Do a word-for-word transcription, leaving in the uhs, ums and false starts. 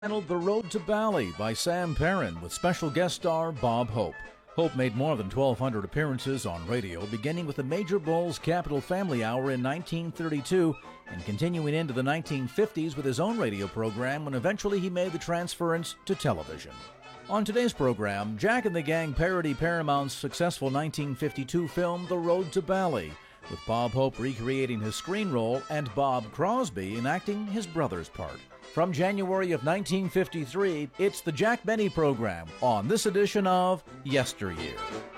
Titled The Road to Bali by Sam Perrin with special guest star Bob Hope. Hope made more than twelve hundred appearances on radio, beginning with the Major Bowles Capital Family Hour in nineteen thirty-two and continuing into the nineteen fifties with his own radio program when eventually he made the transference to television. On today's program, Jack and the Gang parody Paramount's successful nineteen fifty-two film The Road to Bali, with Bob Hope recreating his screen role and Bob Crosby enacting his brother's part. From January of nineteen fifty-three, it's the Jack Benny Program on this edition of Yesteryear.